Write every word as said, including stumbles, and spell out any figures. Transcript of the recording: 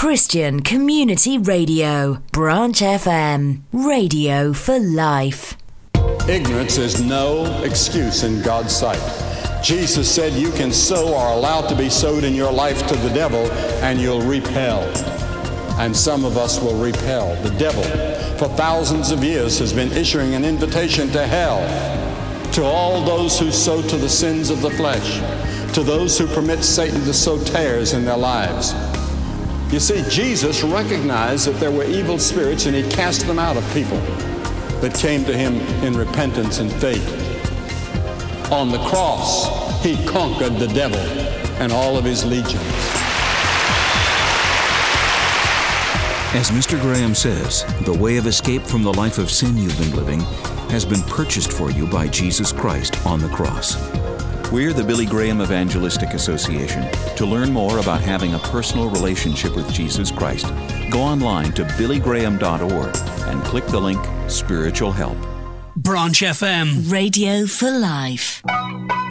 Christian Community Radio, Branch F M, radio for life. Ignorance is no excuse in God's sight. Jesus said you can sow or are allowed to be sowed in your life to the devil and you'll reap hell. And some of us will reap hell. The devil, for thousands of years, has been issuing an invitation to hell to all those who sow to the sins of the flesh, to those who permit Satan to sow tares in their lives. You see, Jesus recognized that there were evil spirits and he cast them out of people that came to him in repentance and faith. On the cross, he conquered the devil and all of his legions. As Mister Graham says, the way of escape from the life of sin you've been living has been purchased for you by Jesus Christ on the cross. We're the Billy Graham Evangelistic Association. To learn more about having a personal relationship with Jesus Christ, go online to billy graham dot org and click the link Spiritual Help. Branch F M, radio for life.